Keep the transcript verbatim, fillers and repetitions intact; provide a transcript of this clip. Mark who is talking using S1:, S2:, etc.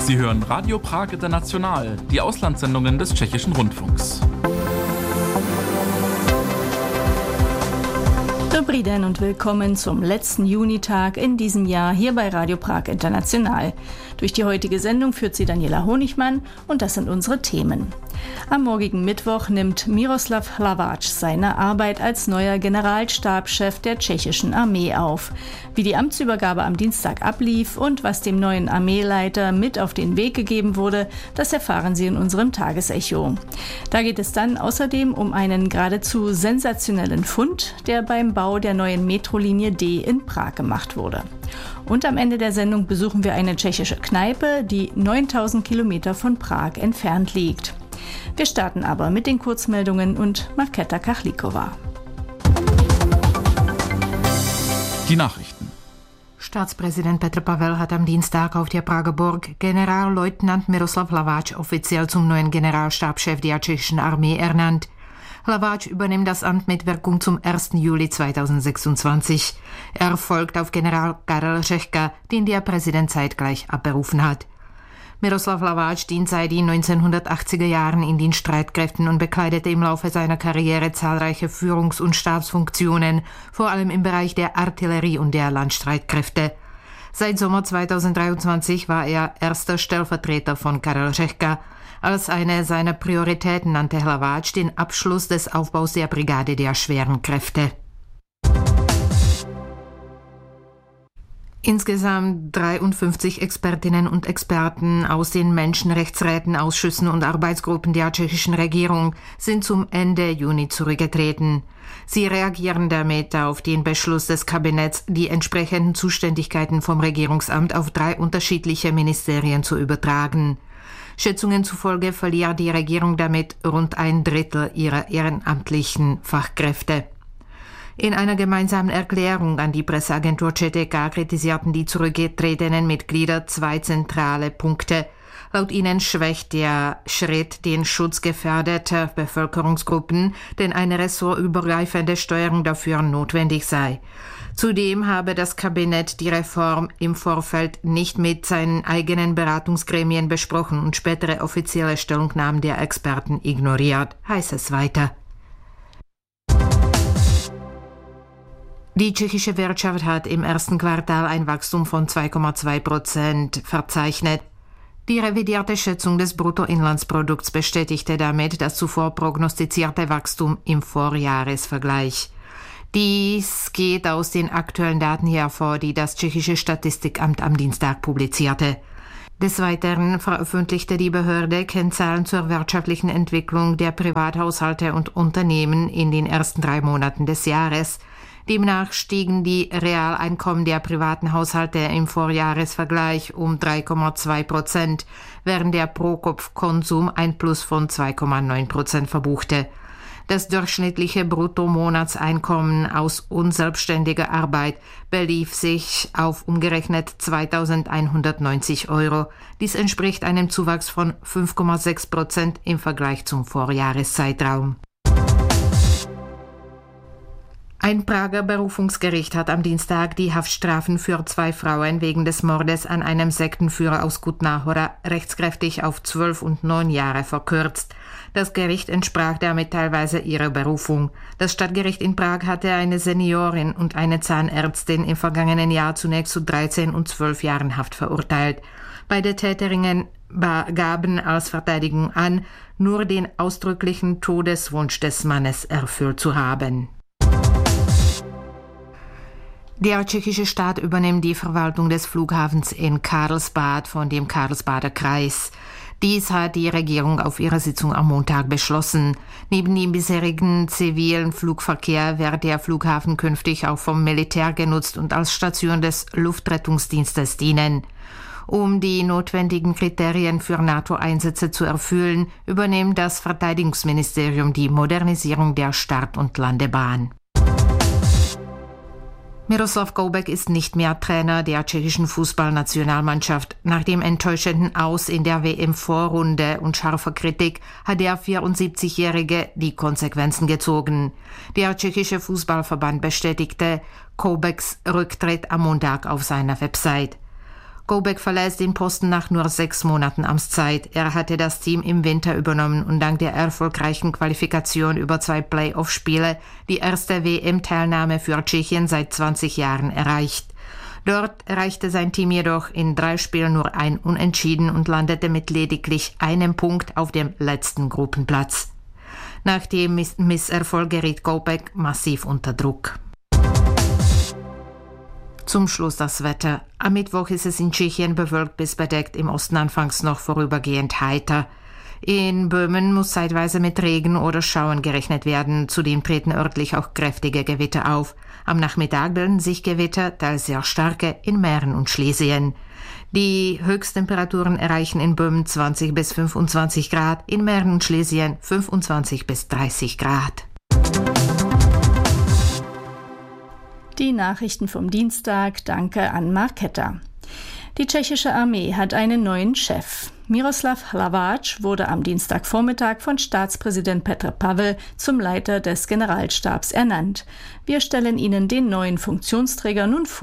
S1: Sie hören Radio Prag International, die Auslandssendungen des Tschechischen Rundfunks.
S2: Dobrý den und willkommen zum letzten Junitag in diesem Jahr hier bei Radio Prag International. Durch die heutige Sendung führt sie Daniela Honigmann und das sind unsere Themen. Am morgigen Mittwoch nimmt Miroslav Hlaváč seine Arbeit als neuer Generalstabschef der tschechischen Armee auf. Wie die Amtsübergabe am Dienstag ablief und was dem neuen Armeeleiter mit auf den Weg gegeben wurde, das erfahren Sie in unserem Tagesecho. Da geht es dann außerdem um einen geradezu sensationellen Fund, der beim Bau der neuen Metrolinie D in Prag gemacht wurde. Und am Ende der Sendung besuchen wir eine tschechische Kneipe, die neuntausend Kilometer von Prag entfernt liegt. Wir starten aber mit den Kurzmeldungen und Markéta Kachlíková.
S1: Die Nachrichten.
S3: Staatspräsident Petr Pavel hat am Dienstag auf der Prager Burg Generalleutnant Miroslav Hlaváč offiziell zum neuen Generalstabschef der tschechischen Armee ernannt. Hlaváč übernimmt das Amt mit Wirkung zum ersten Juli zweitausendsechsundzwanzig. Er folgt auf General Karel Řehka, den der Präsident zeitgleich abberufen hat. Miroslav Hlaváč dient seit den neunzehnhundertachtziger Jahren in den Streitkräften und bekleidete im Laufe seiner Karriere zahlreiche Führungs- und Stabsfunktionen, vor allem im Bereich der Artillerie und der Landstreitkräfte. Seit Sommer zweitausenddreiundzwanzig war er erster Stellvertreter von Karel Řehka. Als eine seiner Prioritäten nannte Hlaváč den Abschluss des Aufbaus der Brigade der schweren Kräfte. Insgesamt dreiundfünfzig Expertinnen und Experten aus den Menschenrechtsräten, Ausschüssen und Arbeitsgruppen der tschechischen Regierung sind zum Ende Juni zurückgetreten. Sie reagieren damit auf den Beschluss des Kabinetts, die entsprechenden Zuständigkeiten vom Regierungsamt auf drei unterschiedliche Ministerien zu übertragen. Schätzungen zufolge verliert die Regierung damit rund ein Drittel ihrer ehrenamtlichen Fachkräfte. In einer gemeinsamen Erklärung an die Presseagentur C T K kritisierten die zurückgetretenen Mitglieder zwei zentrale Punkte. Laut ihnen schwächt der Schritt den Schutz gefährdeter Bevölkerungsgruppen, denn eine ressortübergreifende Steuerung dafür notwendig sei. Zudem habe das Kabinett die Reform im Vorfeld nicht mit seinen eigenen Beratungsgremien besprochen und spätere offizielle Stellungnahmen der Experten ignoriert, heißt es weiter. Die tschechische Wirtschaft hat im ersten Quartal ein Wachstum von zwei Komma zwei Prozent verzeichnet. Die revidierte Schätzung des Bruttoinlandsprodukts bestätigte damit das zuvor prognostizierte Wachstum im Vorjahresvergleich. Dies geht aus den aktuellen Daten hervor, die das tschechische Statistikamt am Dienstag publizierte. Des Weiteren veröffentlichte die Behörde Kennzahlen zur wirtschaftlichen Entwicklung der Privathaushalte und Unternehmen in den ersten drei Monaten des Jahres. Demnach stiegen die Realeinkommen der privaten Haushalte im Vorjahresvergleich um drei Komma zwei Prozent, während der Pro-Kopf-Konsum ein Plus von zwei Komma neun Prozent verbuchte. Das durchschnittliche Bruttomonatseinkommen aus unselbstständiger Arbeit belief sich auf umgerechnet zweitausendeinhundertneunzig Euro. Dies entspricht einem Zuwachs von fünf Komma sechs Prozent im Vergleich zum Vorjahreszeitraum. Ein Prager Berufungsgericht hat am Dienstag die Haftstrafen für zwei Frauen wegen des Mordes an einem Sektenführer aus Kutná Hora rechtskräftig auf zwölf und neun Jahre verkürzt. Das Gericht entsprach damit teilweise ihrer Berufung. Das Stadtgericht in Prag hatte eine Seniorin und eine Zahnärztin im vergangenen Jahr zunächst zu dreizehn und zwölf Jahren Haft verurteilt. Beide Täterinnen gaben als Verteidigung an, nur den ausdrücklichen Todeswunsch des Mannes erfüllt zu haben. Der tschechische Staat übernimmt die Verwaltung des Flughafens in Karlsbad von dem Karlsbader Kreis. Dies hat die Regierung auf ihrer Sitzung am Montag beschlossen. Neben dem bisherigen zivilen Flugverkehr wird der Flughafen künftig auch vom Militär genutzt und als Station des Luftrettungsdienstes dienen. Um die notwendigen Kriterien für NATO-Einsätze zu erfüllen, übernimmt das Verteidigungsministerium die Modernisierung der Start- und Landebahn. Miroslav Koubek ist nicht mehr Trainer der tschechischen Fußballnationalmannschaft. Nach dem enttäuschenden Aus in der W M-Vorrunde und scharfer Kritik hat der vierundsiebzigjährige die Konsequenzen gezogen. Der tschechische Fußballverband bestätigte Koubeks Rücktritt am Montag auf seiner Website. Koubek verlässt den Posten nach nur sechs Monaten Amtszeit. Er hatte das Team im Winter übernommen und dank der erfolgreichen Qualifikation über zwei Play-off-Spiele die erste W M-Teilnahme für Tschechien seit zwanzig Jahren erreicht. Dort erreichte sein Team jedoch in drei Spielen nur ein Unentschieden und landete mit lediglich einem Punkt auf dem letzten Gruppenplatz. Nach dem Miss- Misserfolg geriet Koubek massiv unter Druck. Zum Schluss das Wetter. Am Mittwoch ist es in Tschechien bewölkt bis bedeckt, im Osten anfangs noch vorübergehend heiter. In Böhmen muss zeitweise mit Regen oder Schauern gerechnet werden, zudem treten örtlich auch kräftige Gewitter auf. Am Nachmittag bilden sich Gewitter, teils sehr starke, in Mähren und Schlesien. Die Höchsttemperaturen erreichen in Böhmen zwanzig bis fünfundzwanzig Grad, in Mähren und Schlesien fünfundzwanzig bis dreißig Grad.
S2: Die Nachrichten vom Dienstag, danke an Marketta. Die tschechische Armee hat einen neuen Chef. Miroslav Hlaváč wurde am Dienstagvormittag von Staatspräsident Petr Pavel zum Leiter des Generalstabs ernannt. Wir stellen Ihnen den neuen Funktionsträger nun vor.